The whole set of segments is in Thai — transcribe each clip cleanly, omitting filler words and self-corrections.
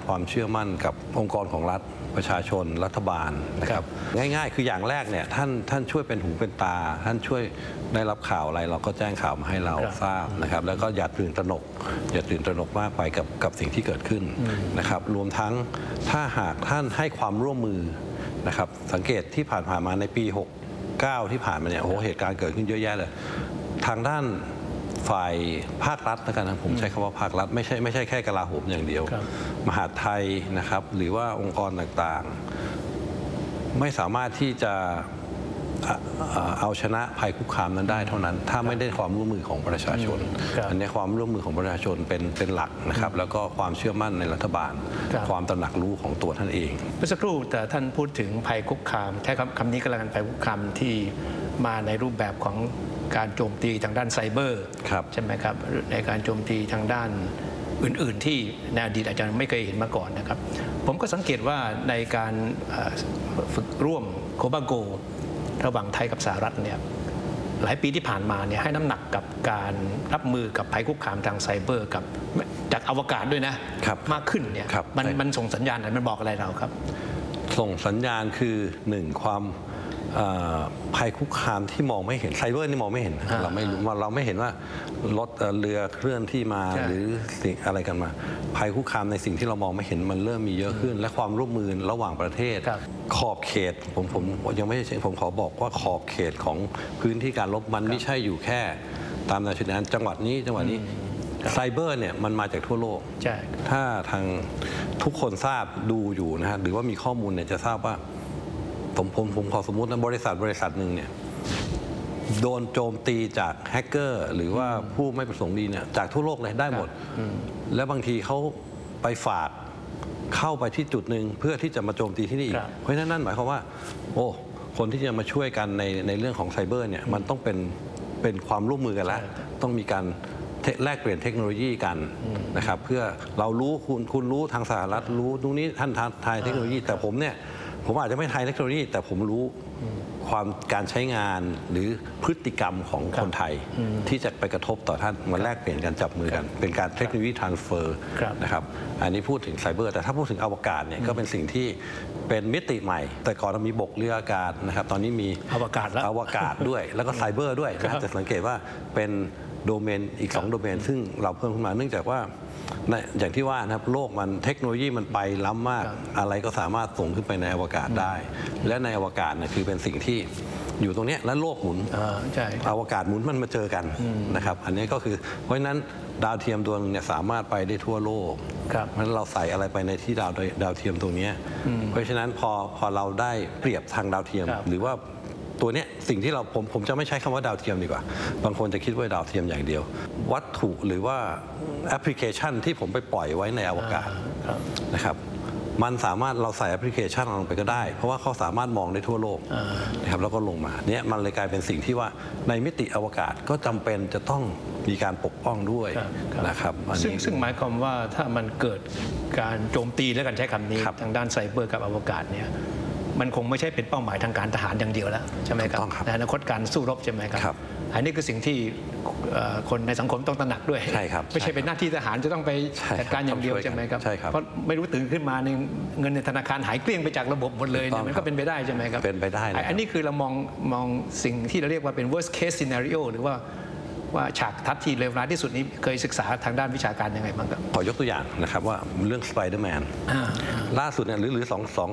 ความเชื่อมั่นกับองค์กรของรัฐประชาชนรัฐบาลนะครับง่ายๆคืออย่างแรกเนี่ยท่านช่วยเป็นหูเป็นตาท่านช่วยได้รับข่าวอะไรเราก็แจ้งข่าวมาให้เราทราบนะครับแล้วก็อย่าตื่นตระหนกมากไปกับสิ่งที่เกิดขึ้นนะครับรวมทั้งถ้าหากท่านให้ความร่วมมือนะครับสังเกตที่ผ่านมาในปี69ที่ผ่านมาเนี่ยโอ้โหเหตุการณ์เกิดขึ้นเยอะแยะเลยทางด้านฝ่ายภาครัฐนะครับผมใช้คำว่าภาครัฐไม่ใช่แค่กลาโหมอย่างเดียวมหาดไทยนะครับหรือว่าองค์กรต่างๆไม่สามารถที่จะเอาชนะภัยคุกคามนั้นได้เท่านั้นถ้าไม่ได้ความร่วมมือของประชาชนอันนี้ความร่วมมือของประชาชนเป็นหลักนะครับแล้วก็ความเชื่อมั่นในรัฐบาลความตระหนักรู้ของตัวท่านเองเมื่อสักครู่แต่ท่านพูดถึงภัยคุกคามใช้คำนี้ก็แล้วกันภัยคุกคามที่มาในรูปแบบของการโจมตีทางด้านไซเบอร์ใช่ไหมครับในการโจมตีทางด้านอื่นๆที่ในอดีตอาจารย์ไม่เคยเห็นมาก่อนนะครับผมก็สังเกตว่าในการฝึกร่วมโคบาโกระหว่างไทยกับสหรัฐเนี่ยหลายปีที่ผ่านมาเนี่ยให้น้ำหนักกับการรับมือกับภัยคุกคามทางไซเบอร์กับจากอวกาศด้วยนะมากขึ้นเนี่ยมันส่งสัญญาณอะไรมันบอกอะไรเราครับส่งสัญญาณคือ1ความภัยคุกคามที่มองไม่เห็นไซเบอร์นี่มองไม่เห็นเราไม่รู้ว่าเราไม่เห็นว่ารถเรือเคลื่อนที่มาหรือสิ่งอะไรกันมาภัยคุกคามในสิ่งที่เรามองไม่เห็นมันเริ่มมีเยอะขึ้นและความร่วมมือระหว่างประเทศขอบเขตผมยังไม่ใช่ผมขอบอกว่าขอบเขตของพื้นที่การรบมันไม่ใช่อยู่แค่ตามแนวชายแดนจังหวัดนี้ไซเบอร์เนี่ยมันมาจากทั่วโลกถ้าทางทุกคนทราบดูอยู่นะฮะหรือว่ามีข้อมูลเนี่ยจะทราบว่าผมขอสมมุตินะบริษัทหนึ่งเนี่ยโดนโจมตีจากแฮกเกอร์หรือว่าผู้ไม่ประสงค์ดีเนี่ยจากทั่วโลกเลยได้หมดแล้วบางทีเขาไปฝากเข้าไปที่จุดหนึ่งเพื่อที่จะมาโจมตีที่นี่อีกเพราะฉะนั้นนั่นหมายความว่าโอ้คนที่จะมาช่วยกันในเรื่องของไซเบอร์เนี่ยมันต้องเป็นความร่วมมือกันแล้วต้องมีการแลกเปลี่ยนเทคโนโลยีกันนะครับเพื่อเรารู้คุณรู้ทางสหรัฐรู้ตรงนี้ท่านทายเทคโนโลยีแต่ผมอาจจะไม่ไทยเทคโนโลยีแต่ผมรู้ความการใช้งานหรือพฤติกรรมของคนไทยที่จะไปกระทบต่อท่านมาแลกเปลี่ยนกันจับมือกันเป็นการเทคโนโลยีทรานสเฟอร์นะครับอันนี้พูดถึงไซเบอร์แต่ถ้าพูดถึงอวกาศเนี่ยก็เป็นสิ่งที่เป็นมิติใหม่แต่ก่อนเรามีบกเรืออากาศนะครับตอนนี้มีอวกาศด้วยแล้วก็ไซเบอร์ด้วยนะจะสังเกตว่าเป็นโดเมนอีก2โดเมนซึ่งเราเพิ่มขึ้นมาเนื่องจากว่าอย่างที่ว่านะครับโลกมันเทคโนโลยีมันไปล้ำมากอะไรก็สามารถส่งขึ้นไปในอวกาศได้และในอวกาศเนี่ยคือเป็นสิ่งที่อยู่ตรงนี้และโลกหมุนอวกาศหมุนมันมาเจอกันนะครับอันนี้ก็คือเพราะฉะนั้นดาวเทียมดวงเนี่ยสามารถไปได้ทั่วโลกเพราะฉะนั้นเราใส่อะไรไปในที่ดาวเทียมตรงนี้เพราะฉะนั้นพอเราได้เปรียบทางดาวเทียมหรือว่าตัวนี้สิ่งที่ผมจะไม่ใช้คำว่าดาวเทียมดีกว่าบางคนจะคิดว่าดาวเทียมอย่างเดียววัตถุหรือว่าแอปพลิเคชันที่ผมไปปล่อยไว้ในอวกาศนะครับมันสามารถเราใส่แอปพลิเคชันลงไปก็ได้เพราะว่าเขาสามารถมองได้ทั่วโลกนะครับแล้วก็ลงมาเนี่ยมันเลยกลายเป็นสิ่งที่ว่าในมิติอวกาศก็จำเป็นจะต้องมีการปกป้องด้วยนะครับซึ่งหมายความว่าถ้ามันเกิดการโจมตีและการใช้คำนี้ทางด้านไซเบอร์กับอวกาศเนี่ยมันคงไม่ใช่เป็นเป้าหมายทางการทหารอย่างเดียวแล้วใช่ไหมครับในอนาคตการสู้รบใช่ไหมครับอันนี้คือสิ่งที่คนในสังคมต้องตระหนักด้วยไม่ใช่เป็นหน้าที่ทหารจะต้องไปจัดการอย่างเดียวใช่ไหมครับเพราะไม่รู้ตื่นขึ้นมาเงินในธนาคารหายเกลี้ยงไปจากระบบหมดเลยมันก็เป็นไปได้ใช่ไหมครับเป็นไปได้อันนี้คือเรามองสิ่งที่เราเรียกว่าเป็น worst case scenario หรือว่าฉากทัศน์ที่เลวร้ายที่สุดนี้เคยศึกษาทางด้านวิชาการยังไงบ้างครับขอยกตัวอย่างนะครับว่าเรื่องสไปเดอร์แมนล่าสุดเนี่ยหรือ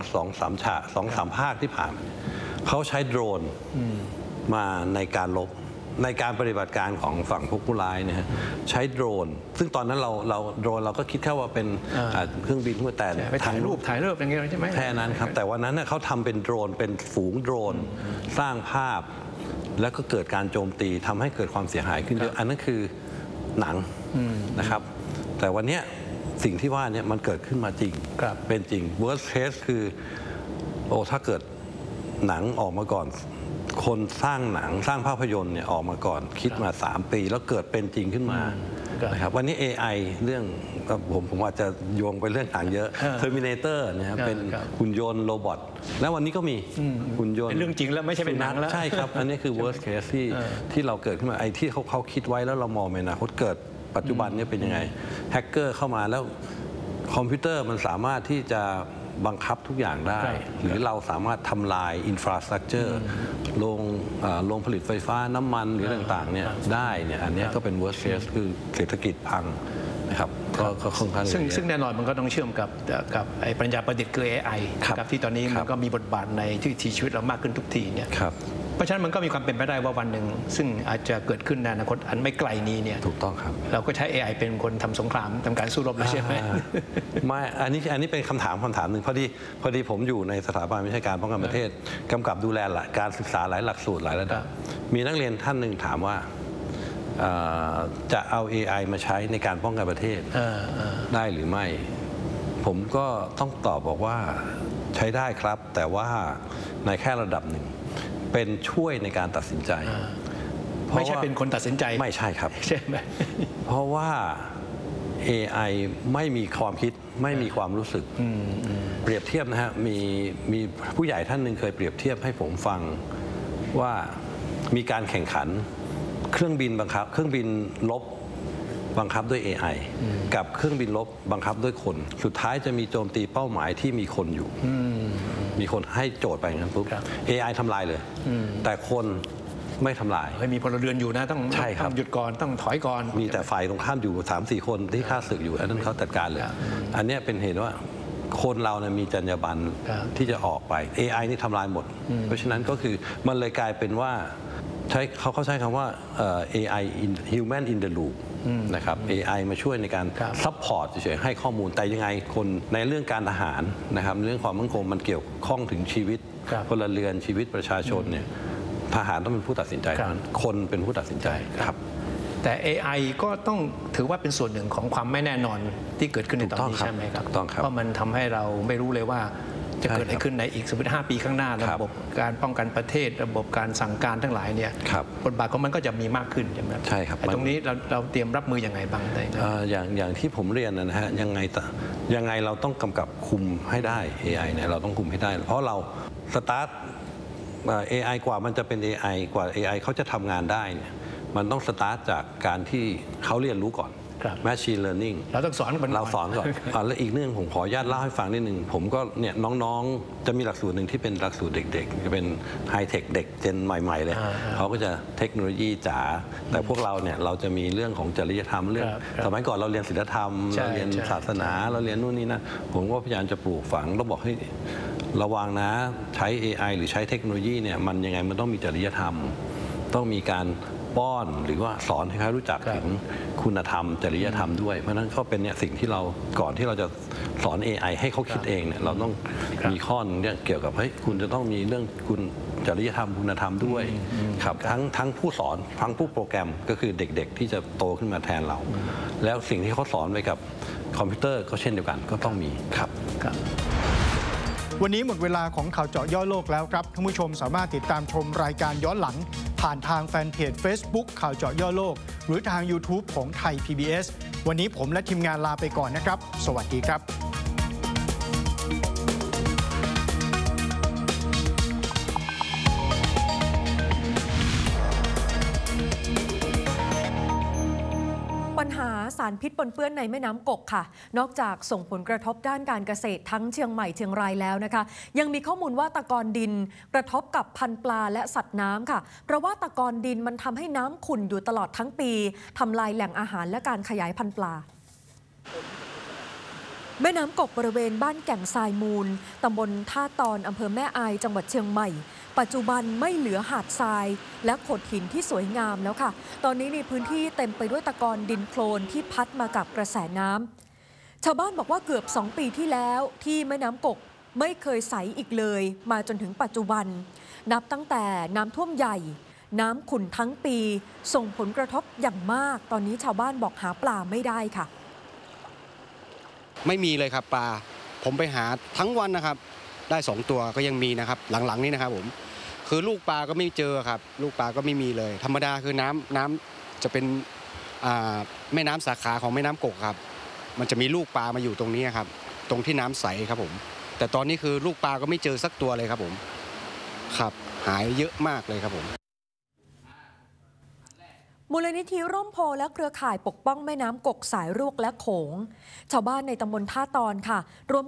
2-3 ภาคที่ผ่านเขาใช้โดรนมาในการรบในการปฏิบัติการของฝั่งพวกผู้ร้ายเนี่ยใช้โดรนซึ่งตอนนั้นเราโดรนเราก็คิดแค่ว่าเป็นเครื่องบินทั่วแต่ไปถ่ายรูปอย่างเงี้ยใช่ไหมแค่นั้นครับแต่วันนั้นเขาทำเป็นโดรนเป็นฝูงโดรนสร้างภาพแล้วก็เกิดการโจมตีทำให้เกิดความเสียหายขึ้นเยอะอันนั้นคือหนังนะครับแต่วันนี้สิ่งที่ว่าเนี่ยมันเกิดขึ้นมาจริงเป็นจริง worst case คือถ้าเกิดหนังออกมาก่อนคนสร้างหนังสร้างภาพยนตร์เนี่ยออกมาก่อนคิดมา3 ปีแล้วเกิดเป็นจริงขึ้นมานะครับวันนี้ AI เรื่องผมอาจจะโยงไปเรื่องหนังเยอะ Terminator นะครับเป็นหุ่นยนต์โรบอทแล้ววันนี้ก็มีหุ่นยนต์เป็นเรื่องจริงแล้วไม่ใช่เป็นหนังแล้วใช่ครับอันนี้คือ worst case ที่เราเกิดขึ้นมาไอ้ที่เขาคิดไว้แล้วเรามองไปนะเขาเกิดปัจจุบันนี้เป็นยังไงแฮกเกอร์เข้ามาแล้วคอมพิวเตอร์มันสามารถที่จะบังคับทุกอย่างได้ หรือเราสามารถทำลายอินฟราสตรักเจอร์โรงผลิตไฟฟ้าน้ำมันหรือต่างๆเนี่ยได้เนี่ยอันนี้ก็เป็น worst case คือเศรษฐกิจพังนะครับก็ค่อนข้างซึ่งแน่นอนมันก็ต้องเชื่อมกับไอ้ปัญญาประดิษฐ์คือ AI ครับที่ตอนนี้มันก็มีบทบาทในชีวิตเรามากขึ้นทุกทีเนี่ยเพราะฉะนั้นมันก็มีความเป็นไปได้ว่าวันหนึ่งซึ่งอาจจะเกิดขึ้นในอนาคตอันไม่ไกลนี้เนี่ยถูกต้องครับเราก็ใช้ AI เป็นคนทำสงครามทำการสู้รบแล้วใช่ไหมไม่อันนี้เป็นคำถามหนึ่งพอดีผมอยู่ในสถาบันวิชาการป้องกันประเทศกำกับดูแลการศึกษาหลายหลักสูตรหลายระดับมีนักเรียนท่านหนึ่งถามว่าจะเอา AI มาใช้ในการป้องกันประเทศได้หรือไม่ผมก็ต้องตอบบอกว่าใช้ได้ครับแต่ว่าในแค่ระดับหนึ่งเป็นช่วยในการตัดสินใจไม่ใช่เป็นคนตัดสินใจไม่ใช่ครับใช่ไหมเพราะว่า AI ไม่มีความคิดไม่มีความรู้สึกเปรียบเทียบนะฮะมีผู้ใหญ่ท่านหนึ่งเคยเปรียบเทียบให้ผมฟังว่ามีการแข่งขันเครื่องบินลบบังคับด้วย AI กับเครื่องบินลบบังคับด้วยคนสุดท้ายจะมีโจมตีเป้าหมายที่มีคนอยู่มีคนให้โจทย์ไปงั้นปุ๊บ AI ทำลายเลยแต่คนไม่ทำลายมีพลเรือนอยู่นะต้องหยุดก่อนต้องถอยก่อนมีแต่ฝ่ายตรงข้ามอยู่ 3-4 คนที่ฆ่าศึกอยู่อันนั้นเขาจัดการเลยอันนี้เป็นเหตุว่าคนเราเนี่ยมีจรรยาบรรณที่จะออกไป AI นี่ทำลายหมดเพราะฉะนั้นก็คือมันเลยกลายเป็นว่าเขาใช้คำว่า AI human in the loop นะครับ AI มาช่วยในการซัพพอร์ตเฉยๆให้ข้อมูลแต่ยังไงคนในเรื่องการทหารนะครับเรื่องความมั่นคงมันเกี่ยวข้องถึงชีวิตพลเรือนชีวิตประชาชนเนี่ยทหารต้องเป็นผู้ตัดสินใจคนเป็นผู้ตัดสินใจครับแต่ AI ก็ต้องถือว่าเป็นส่วนหนึ่งของความไม่แน่นอนที่เกิดขึ้นในตอนนี้ใช่ไหมครับเพราะมันทำให้เราไม่รู้เลยว่าจะเกิดอะไรขึ้นในอีก15 ปีข้างหน้าระบบการป้องกันประเทศระบบการสั่งการทั้งหลายเนี่ยบทบาทของมันก็จะมีมากขึ้นใช่ไหมใช่ครับตรงนี้เราเตรียมรับมือยังไงบ้างอย่างที่ผมเรียนนะฮะยังไงเราต้องกำกับคุมให้ได้ AI เนี่ยเราต้องคุมให้ได้เพราะเราสตาร์ทAI กว่ามันจะเป็น AI กว่า AI เขาจะทำงานได้เนี่ยมันต้องสตาร์ทจากการที่เขาเรียนรู้ก่อน Machine Learning เราต้องสอนเราสอนก่อนแล้วอีกเรื่องผมขออนุญาตเล่าให้ฟังนิดนึงผมก็เนี่ยน้องๆจะมีหลักสูตรหนึ่งที่เป็นหลักสูตรเด็กๆจะเป็นไฮเทคเด็กเจนใหม่ๆเลยเขาก็จะเทคโนโลยีจ๋าแต่พวกเราเนี่ยเราจะมีเรื่องของจริยธรรมเรื่องสมัยก่อนเราเรียนศีลธรรมเราเรียนศาสนาเราเรียนนู่นนี่นะผมก็พยายามจะปลูกฝังต้องบอกให้ระวังนะใช้ AI หรือใช้เทคโนโลยีเนี่ยมันยังไงมันต้องมีจริยธรรมต้องมีการป้อนหรือว่าสอนให้เขารู้จักถึงคุณธรรมจริยธรรมด้วยเพราะนั้นก็เป็นเนี่ยสิ่งที่เราก่อนที่เราจะสอน AI ให้เขาคิดเองเนี่ยเราต้องมีข้อนึงเกี่ยวกับเฮ้ยคุณจะต้องมีเรื่องคุณจริยธรรมคุณธรรมด้วยครับทั้งผู้สอนทั้งผู้โปรแกรมก็คือเด็กๆที่จะโตขึ้นมาแทนเราแล้วสิ่งที่เขาสอนไปกับคอมพิวเตอร์ก็เช่นเดียวกันก็ต้องมีครับวันนี้หมดเวลาของข่าวเจาะย่อโลกแล้วครับท่านผู้ชมสามารถติดตามชมรายการย้อนหลังผ่านทางแฟนเพจ Facebook ข่าวเจาะย่อโลกหรือทาง YouTube ของไทย PBS วันนี้ผมและทีมงานลาไปก่อนนะครับ สวัสดีครับปัญหาสารพิษปนเปื้อนในแม่น้ำกกค่ะนอกจากส่งผลกระทบด้านการเกษตรทั้งเชียงใหม่เชียงรายแล้วนะคะยังมีข้อมูลว่าตะกอนดินกระทบกับพันธุ์ปลาและสัตว์น้ำค่ะเพราะว่าตะกอนดินมันทำให้น้ำขุ่นอยู่ตลอดทั้งปีทำลายแหล่งอาหารและการขยายพันธุ์ปลาแม่น้ำกกบริเวณบ้านแก่งทรายมูลตำบลท่าตอนอำเภอแม่อายจังหวัดเชียงใหม่ปัจจุบันไม่เหลือหาดทรายและโขดหินที่สวยงามแล้วค่ะตอนนี้ในพื้นที่เต็มไปด้วยตะกอนดินโคลนที่พัดมากับกระแสน้ำชาวบ้านบอกว่าเกือบ2 ปีที่แล้วที่แม่น้ำกกไม่เคยใสอีกเลยมาจนถึงปัจจุบันนับตั้งแต่น้ำท่วมใหญ่น้ำขุ่นทั้งปีส่งผลกระทบอย่างมากตอนนี้ชาวบ้านบอกหาปลาไม่ได้ค่ะไม่มีเลยครับปลาผมไปหาทั้งวันนะครับได้2 ตัวก็ยังมีนะครับหลังๆนี้นะครับผมคือลูกปลาก็ไม่เจอครับลูกปลาก็ไม่มีเลยธรรมดาคือน้ำจะเป็นแม่น้ำสาขาของแม่น้ำกกครับมันจะมีลูกปลามาอยู่ตรงนี้ครับตรงที่น้ำใสครับผมแต่ตอนนี้คือลูกปลาก็ไม่เจอสักตัวเลยครับผมครับหายเยอะมากเลยครับผมมูลนิธิร่มโพและเครือข่ายปกป้องแม่น้ำกกสายรุกและโขงชาวบ้านในตำบลท่าตอนค่ะร่วม